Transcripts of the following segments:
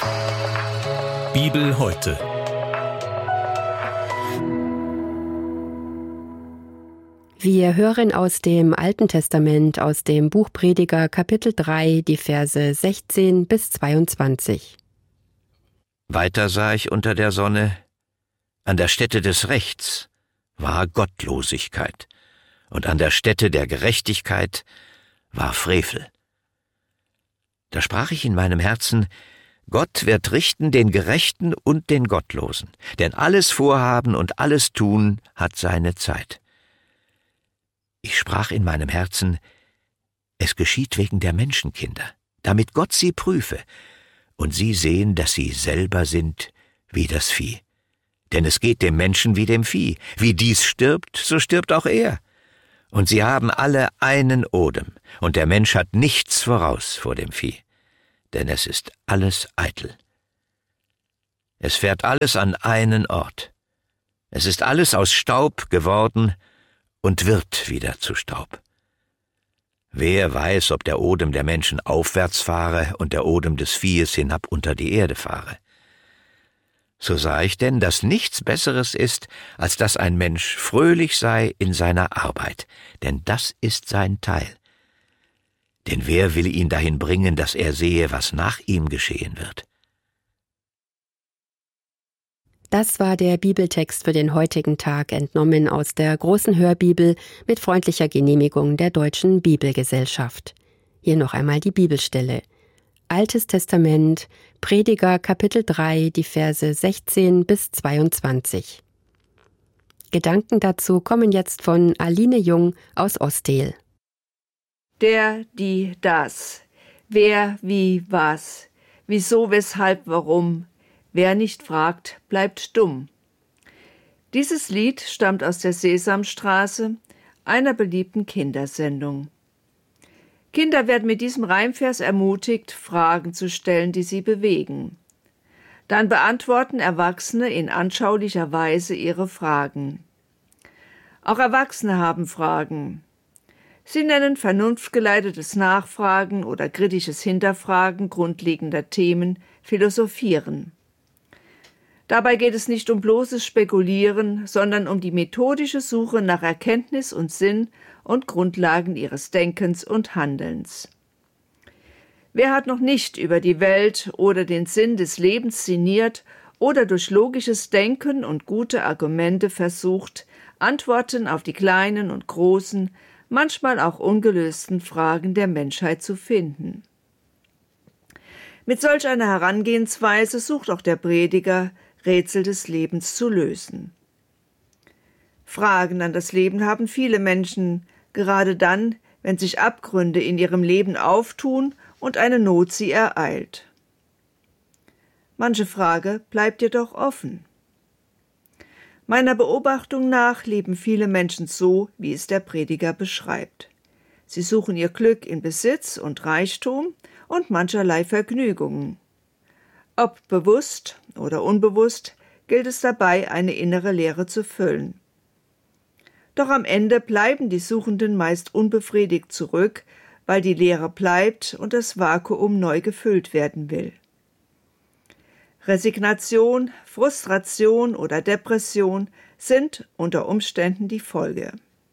Bibel heute. Wir hören aus dem Alten Testament, aus dem Buch Prediger, Kapitel 3, die Verse 16 bis 22. Weiter sah ich unter der Sonne, an der Stätte des Rechts war Gottlosigkeit, und an der Stätte der Gerechtigkeit war Frevel. Da sprach ich in meinem Herzen: Gott wird richten den Gerechten und den Gottlosen, denn alles Vorhaben und alles Tun hat seine Zeit. Ich sprach in meinem Herzen: Es geschieht wegen der Menschenkinder, damit Gott sie prüfe, und sie sehen, dass sie selber sind wie das Vieh. Denn es geht dem Menschen wie dem Vieh. Wie dies stirbt, so stirbt auch er. Und sie haben alle einen Odem, und der Mensch hat nichts voraus vor dem Vieh. Denn es ist alles eitel. Es fährt alles an einen Ort. Es ist alles aus Staub geworden und wird wieder zu Staub. Wer weiß, ob der Odem der Menschen aufwärts fahre und der Odem des Viehes hinab unter die Erde fahre. So sah ich denn, dass nichts Besseres ist, als dass ein Mensch fröhlich sei in seiner Arbeit, denn das ist sein Teil. Denn wer will ihn dahin bringen, dass er sehe, was nach ihm geschehen wird? Das war der Bibeltext für den heutigen Tag, entnommen aus der großen Hörbibel mit freundlicher Genehmigung der Deutschen Bibelgesellschaft. Hier noch einmal die Bibelstelle. Altes Testament, Prediger, Kapitel 3, die Verse 16 bis 22. Gedanken dazu kommen jetzt von Aline Jung aus Ostel. Der, die, das. Wer, wie, was. Wieso, weshalb, warum. Wer nicht fragt, bleibt dumm. Dieses Lied stammt aus der Sesamstraße, einer beliebten Kindersendung. Kinder werden mit diesem Reimvers ermutigt, Fragen zu stellen, die sie bewegen. Dann beantworten Erwachsene in anschaulicher Weise ihre Fragen. Auch Erwachsene haben Fragen. Sie nennen vernunftgeleitetes Nachfragen oder kritisches Hinterfragen grundlegender Themen Philosophieren. Dabei geht es nicht um bloßes Spekulieren, sondern um die methodische Suche nach Erkenntnis und Sinn und Grundlagen ihres Denkens und Handelns. Wer hat noch nicht über die Welt oder den Sinn des Lebens sinniert oder durch logisches Denken und gute Argumente versucht, Antworten auf die kleinen und großen, manchmal auch ungelösten Fragen der Menschheit zu finden? Mit solch einer Herangehensweise sucht auch der Prediger, Rätsel des Lebens zu lösen. Fragen an das Leben haben viele Menschen, gerade dann, wenn sich Abgründe in ihrem Leben auftun und eine Not sie ereilt. Manche Frage bleibt jedoch offen. Meiner Beobachtung nach leben viele Menschen so, wie es der Prediger beschreibt. Sie suchen ihr Glück in Besitz und Reichtum und mancherlei Vergnügungen. Ob bewusst oder unbewusst, gilt es dabei, eine innere Leere zu füllen. Doch am Ende bleiben die Suchenden meist unbefriedigt zurück, weil die Leere bleibt und das Vakuum neu gefüllt werden will. Resignation, Frustration oder Depression sind unter Umständen die Folge.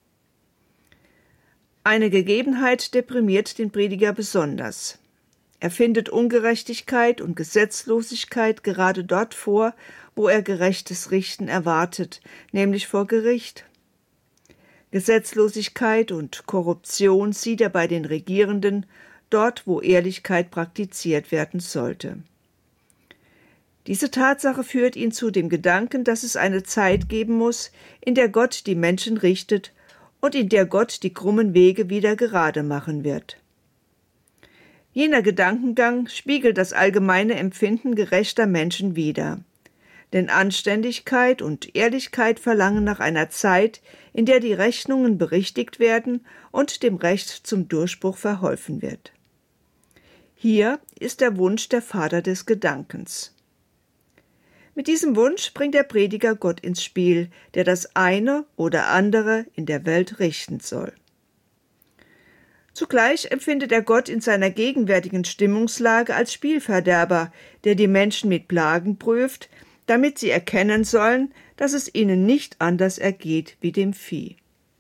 Eine Gegebenheit deprimiert den Prediger besonders. Er findet Ungerechtigkeit und Gesetzlosigkeit gerade dort vor, wo er gerechtes Richten erwartet, nämlich vor Gericht. Gesetzlosigkeit und Korruption sieht er bei den Regierenden, dort, wo Ehrlichkeit praktiziert werden sollte. Diese Tatsache führt ihn zu dem Gedanken, dass es eine Zeit geben muss, in der Gott die Menschen richtet und in der Gott die krummen Wege wieder gerade machen wird. Jener Gedankengang spiegelt das allgemeine Empfinden gerechter Menschen wider. Denn Anständigkeit und Ehrlichkeit verlangen nach einer Zeit, in der die Rechnungen berichtigt werden und dem Recht zum Durchbruch verholfen wird. Hier ist der Wunsch der Vater des Gedankens. Mit diesem Wunsch bringt der Prediger Gott ins Spiel, der das eine oder andere in der Welt richten soll. Zugleich empfindet er Gott in seiner gegenwärtigen Stimmungslage als Spielverderber, der die Menschen mit Plagen prüft, damit sie erkennen sollen, dass es ihnen nicht anders ergeht wie dem Vieh.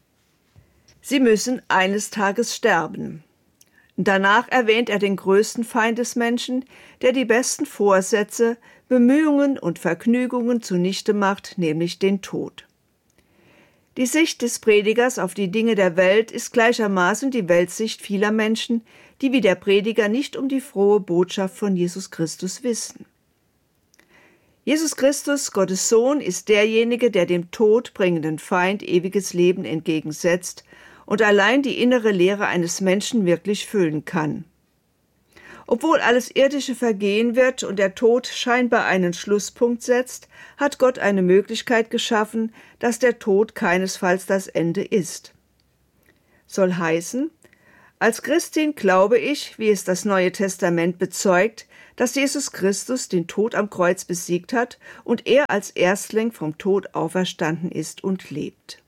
Sie müssen eines Tages sterben. Danach erwähnt er den größten Feind des Menschen, der die besten Vorsätze, Bemühungen und Vergnügungen zunichte macht, nämlich den Tod. Die Sicht des Predigers auf die Dinge der Welt ist gleichermaßen die Weltsicht vieler Menschen, die wie der Prediger nicht um die frohe Botschaft von Jesus Christus wissen. Jesus Christus, Gottes Sohn, ist derjenige, der dem todbringenden Feind ewiges Leben entgegensetzt und allein die innere Leere eines Menschen wirklich füllen kann. Obwohl alles Irdische vergehen wird und der Tod scheinbar einen Schlusspunkt setzt, hat Gott eine Möglichkeit geschaffen, dass der Tod keinesfalls das Ende ist. Soll heißen, als Christin glaube ich, wie es das Neue Testament bezeugt, dass Jesus Christus den Tod am Kreuz besiegt hat und er als Erstling vom Tod auferstanden ist und lebt.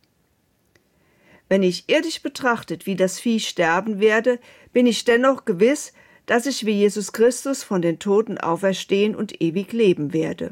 Wenn ich irdisch betrachtet wie das Vieh sterben werde, bin ich dennoch gewiss, dass ich wie Jesus Christus von den Toten auferstehen und ewig leben werde.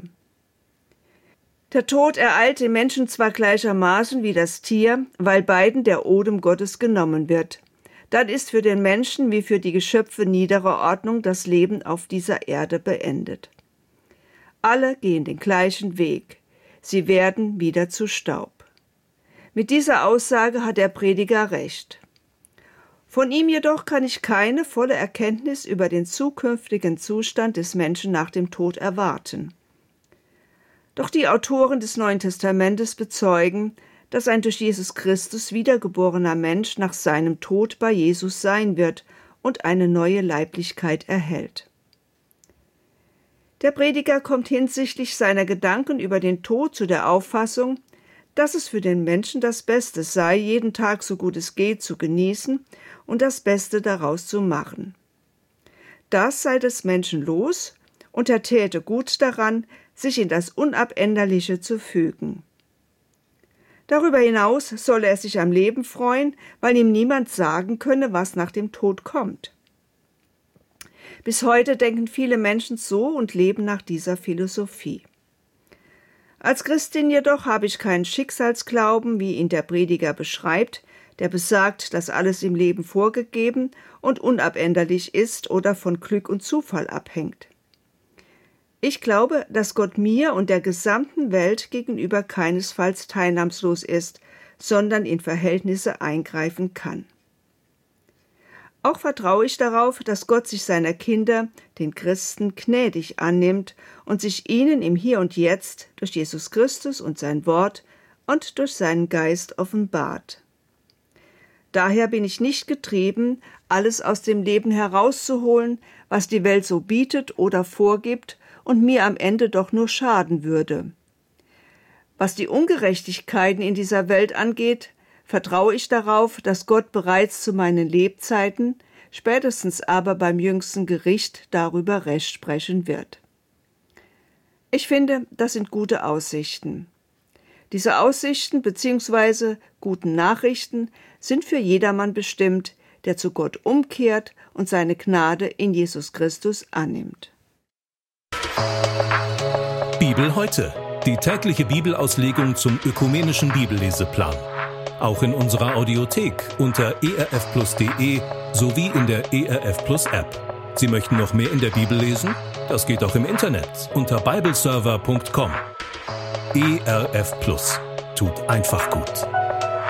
Der Tod ereilt den Menschen zwar gleichermaßen wie das Tier, weil beiden der Odem Gottes genommen wird. Dann ist für den Menschen wie für die Geschöpfe niederer Ordnung das Leben auf dieser Erde beendet. Alle gehen den gleichen Weg. Sie werden wieder zu Staub. Mit dieser Aussage hat der Prediger recht. Von ihm jedoch kann ich keine volle Erkenntnis über den zukünftigen Zustand des Menschen nach dem Tod erwarten. Doch die Autoren des Neuen Testamentes bezeugen, dass ein durch Jesus Christus wiedergeborener Mensch nach seinem Tod bei Jesus sein wird und eine neue Leiblichkeit erhält. Der Prediger kommt hinsichtlich seiner Gedanken über den Tod zu der Auffassung, dass es für den Menschen das Beste sei, jeden Tag so gut es geht zu genießen und das Beste daraus zu machen. Das sei des Menschen los und er täte gut daran, sich in das Unabänderliche zu fügen. Darüber hinaus solle er sich am Leben freuen, weil ihm niemand sagen könne, was nach dem Tod kommt. Bis heute denken viele Menschen so und leben nach dieser Philosophie. Als Christin jedoch habe ich keinen Schicksalsglauben, wie ihn der Prediger beschreibt, der besagt, dass alles im Leben vorgegeben und unabänderlich ist oder von Glück und Zufall abhängt. Ich glaube, dass Gott mir und der gesamten Welt gegenüber keinesfalls teilnahmslos ist, sondern in Verhältnisse eingreifen kann. Auch vertraue ich darauf, dass Gott sich seiner Kinder, den Christen, gnädig annimmt und sich ihnen im Hier und Jetzt durch Jesus Christus und sein Wort und durch seinen Geist offenbart. Daher bin ich nicht getrieben, alles aus dem Leben herauszuholen, was die Welt so bietet oder vorgibt und mir am Ende doch nur schaden würde. Was die Ungerechtigkeiten in dieser Welt angeht, vertraue ich darauf, dass Gott bereits zu meinen Lebzeiten, spätestens aber beim jüngsten Gericht, darüber Recht sprechen wird. Ich finde, das sind gute Aussichten. Diese Aussichten bzw. guten Nachrichten sind für jedermann bestimmt, der zu Gott umkehrt und seine Gnade in Jesus Christus annimmt. Bibel heute, die tägliche Bibelauslegung zum ökumenischen Bibelleseplan. Auch in unserer Audiothek unter erfplus.de sowie in der ERF Plus App. Sie möchten noch mehr in der Bibel lesen? Das geht auch im Internet unter bibleserver.com. ERF Plus tut einfach gut.